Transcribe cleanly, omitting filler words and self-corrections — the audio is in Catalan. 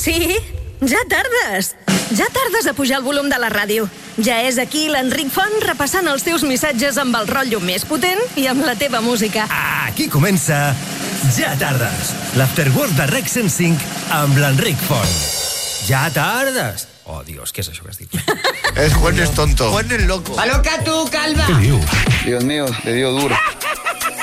Sí, ja tardes. Ja tardes a pujar el volum de la ràdio. Ja és aquí l'Enric Font repassant els teus missatges amb el rotllo més potent i amb la teva música. Aquí comença Ja tardes, l'Afterwork de Rec 105 amb l'Enric Font. Ja tardes. Oh, Dios, ¿qué es eso que has dicho? Juan es tonto. Juan es loco. ¡Aloca tú, calva! ¿Qué diu? Dios mío, le dio duro.